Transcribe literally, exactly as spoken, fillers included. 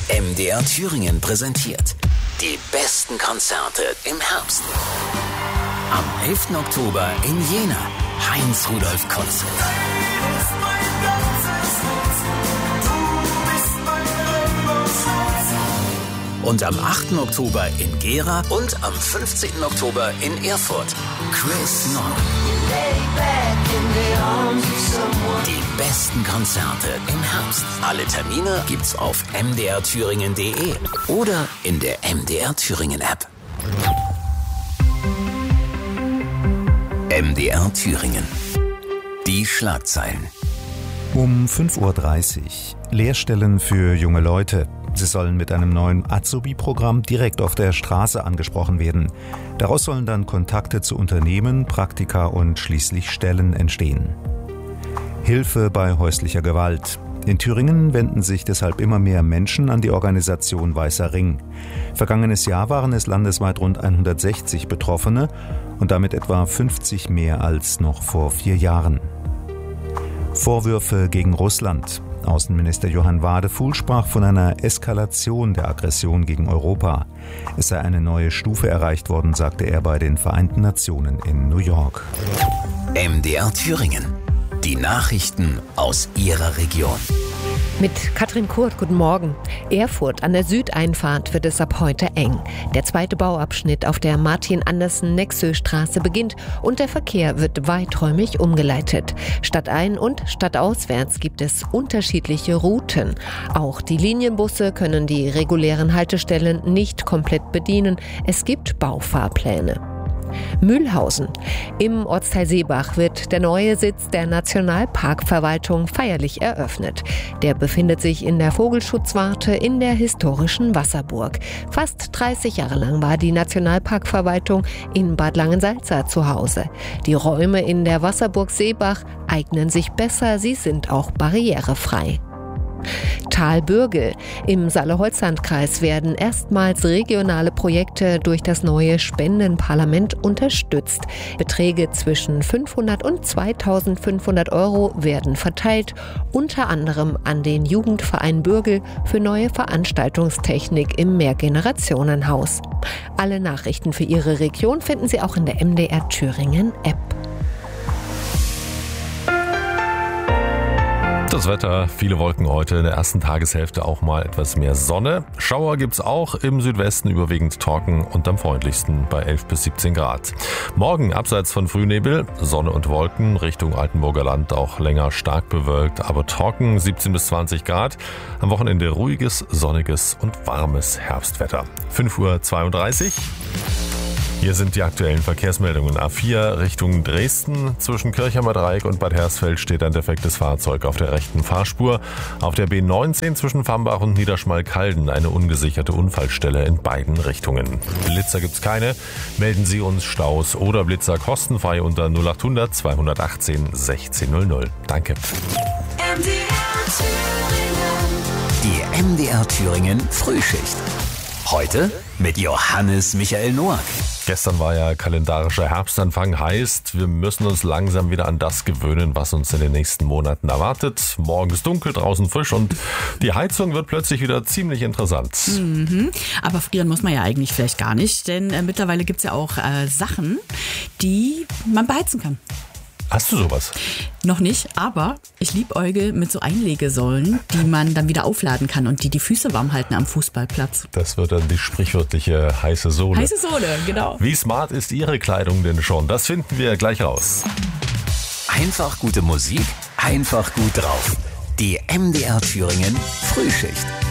M D R Thüringen präsentiert die besten Konzerte im Herbst. Am elften Oktober in Jena, Heinz-Rudolf Konzert. Und am achten Oktober in Gera und am fünfzehnten Oktober in Erfurt, Chris Nonn. Die besten Konzerte im Herbst. Alle Termine gibt's auf m d r thüringen punkt d e oder in der M D R Thüringen App. M D R Thüringen. Die Schlagzeilen. Um fünf Uhr dreißig. Lehrstellen für junge Leute. Sie sollen mit einem neuen Azubi-Programm direkt auf der Straße angesprochen werden. Daraus sollen dann Kontakte zu Unternehmen, Praktika und schließlich Stellen entstehen. Hilfe bei häuslicher Gewalt. In Thüringen wenden sich deshalb immer mehr Menschen an die Organisation Weißer Ring. Vergangenes Jahr waren es landesweit rund hundertsechzig Betroffene und damit etwa fünfzig mehr als noch vor vier Jahren. Vorwürfe gegen Russland. Außenminister Johann Wadefuhl sprach von einer Eskalation der Aggression gegen Europa. Es sei eine neue Stufe erreicht worden, sagte er bei den Vereinten Nationen in New York. M D R Thüringen. Die Nachrichten aus Ihrer Region. Mit Katrin Kurt, guten Morgen. Erfurt an der Südeinfahrt wird es ab heute eng. Der zweite Bauabschnitt auf der Martin-Andersen-Nexö-Straße beginnt und der Verkehr wird weiträumig umgeleitet. Stadtein- und stadtauswärts gibt es unterschiedliche Routen. Auch die Linienbusse können die regulären Haltestellen nicht komplett bedienen. Es gibt Baufahrpläne. Mühlhausen. Im Ortsteil Seebach wird der neue Sitz der Nationalparkverwaltung feierlich eröffnet. Der befindet sich in der Vogelschutzwarte in der historischen Wasserburg. Fast dreißig Jahre lang war die Nationalparkverwaltung in Bad Langensalza zu Hause. Die Räume in der Wasserburg Seebach eignen sich besser, sie sind auch barrierefrei. Talbürgel. Im Saale-Holzland-Kreis werden erstmals regionale Projekte durch das neue Spendenparlament unterstützt. Beträge zwischen fünfhundert und zweitausendfünfhundert Euro werden verteilt, unter anderem an den Jugendverein Bürgel für neue Veranstaltungstechnik im Mehrgenerationenhaus. Alle Nachrichten für Ihre Region finden Sie auch in der M D R Thüringen App. Das Wetter, viele Wolken heute, in der ersten Tageshälfte auch mal etwas mehr Sonne. Schauer gibt's auch, im Südwesten überwiegend trocken und am freundlichsten bei elf bis siebzehn Grad. Morgen abseits von Frühnebel, Sonne und Wolken, Richtung Altenburger Land auch länger stark bewölkt, aber trocken, siebzehn bis zwanzig Grad. Am Wochenende ruhiges, sonniges und warmes Herbstwetter. fünf Uhr zweiunddreißig. Hier sind die aktuellen Verkehrsmeldungen. A vier Richtung Dresden. Zwischen Kirchheimer Dreieck und Bad Hersfeld steht ein defektes Fahrzeug auf der rechten Fahrspur. Auf der B neunzehn zwischen Fambach und Niederschmalkalden eine ungesicherte Unfallstelle in beiden Richtungen. Blitzer gibt's keine. Melden Sie uns Staus oder Blitzer kostenfrei unter null achthundert zweihundertachtzehn sechzehn null null. Danke. M D R Thüringen. Die M D R Thüringen Frühschicht. Heute mit Johannes Michael Noack. Gestern war ja kalendarischer Herbstanfang, heißt, wir müssen uns langsam wieder an das gewöhnen, was uns in den nächsten Monaten erwartet. Morgens dunkel, draußen frisch und die Heizung wird plötzlich wieder ziemlich interessant. Mhm. Aber frieren muss man ja eigentlich vielleicht gar nicht, denn äh, mittlerweile gibt es ja auch äh, Sachen, die man beheizen kann. Hast du sowas? Noch nicht, aber ich liebäuge mit so Einlegesäulen, die man dann wieder aufladen kann und die die Füße warm halten am Fußballplatz. Das wird dann die sprichwörtliche heiße Sohle. Heiße Sohle, genau. Wie smart ist Ihre Kleidung denn schon? Das finden wir gleich raus. Einfach gute Musik, einfach gut drauf. Die M D R Thüringen Frühschicht.